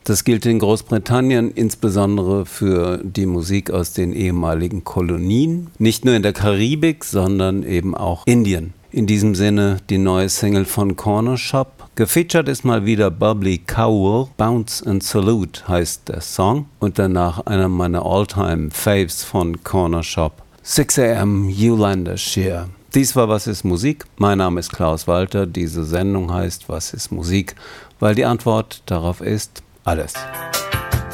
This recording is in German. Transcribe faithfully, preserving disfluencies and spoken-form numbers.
Das gilt in Großbritannien insbesondere für die Musik aus den ehemaligen Kolonien. Nicht nur in der Karibik, sondern eben auch Indien. In diesem Sinne die neue Single von Corner Shop. Gefeatured ist mal wieder Bubbly Cowell. Bounce and Salute heißt der Song. Und danach einer meiner All-Time Faves von Corner Shop. six a m Yolanda Shear. Dies war Was ist Musik? Mein Name ist Klaus Walter. Diese Sendung heißt Was ist Musik? Weil die Antwort darauf ist alles.